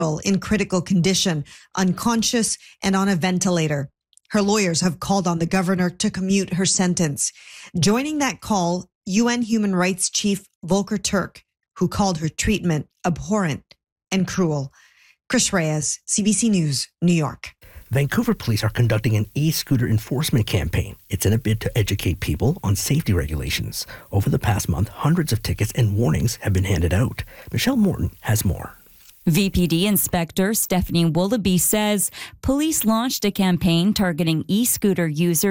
in critical condition, unconscious, and on a ventilator. Her lawyers have called on the governor to commute her sentence. Joining that call, UN Human Rights Chief Volker Turk, who called her treatment abhorrent and cruel. Chris Reyes, CBC News, New York. Vancouver police are conducting an e-scooter enforcement campaign. It's in a bid to educate people on safety regulations. Over the past month, hundreds of tickets and warnings have been handed out. Michelle Morton has more. VPD Inspector Stephanie Wollaby says police launched a campaign targeting e-scooter users